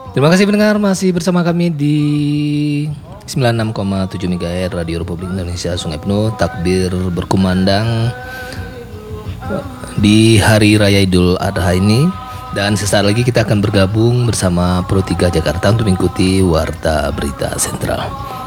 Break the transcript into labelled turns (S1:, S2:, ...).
S1: Terima kasih pendengar masih bersama kami di 96,7 MHz Radio Republik Indonesia Sungai Penuh. Takbir berkumandang di Hari Raya Idul Adha ini. Dan sesaat lagi kita akan bergabung bersama Pro 3 Jakarta untuk mengikuti Warta Berita Sentral.